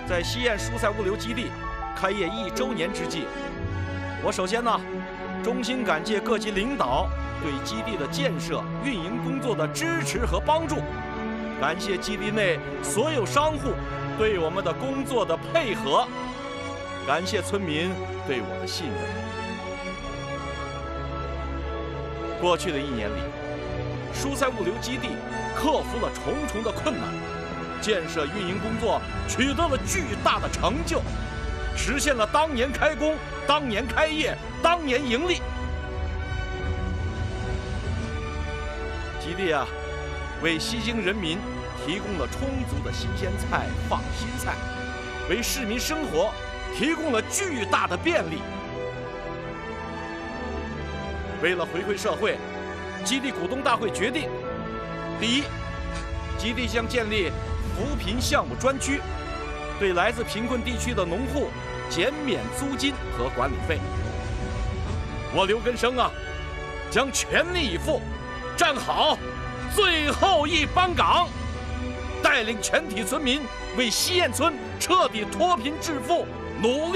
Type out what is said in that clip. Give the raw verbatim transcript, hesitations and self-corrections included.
在西堰蔬菜物流基地开业一周年之际，我首先呢，衷心感谢各级领导对基地的建设、运营工作的支持和帮助，感谢基地内所有商户对我们的工作的配合，感谢村民对我的信任。过去的一年里，蔬菜物流基地克服了重重的困难，建设运营工作取得了巨大的成就，实现了当年开工、当年开业、当年盈利。基地啊，为西京人民提供了充足的新鲜菜、放心菜，为市民生活提供了巨大的便利。为了回馈社会，基地股东大会决定：第一，基地将建立扶贫项目专区，对来自贫困地区的农户减免租金和管理费。我刘根生啊，将全力以赴，站好最后一班岗，带领全体村民为西堰村彻底脱贫致富努力。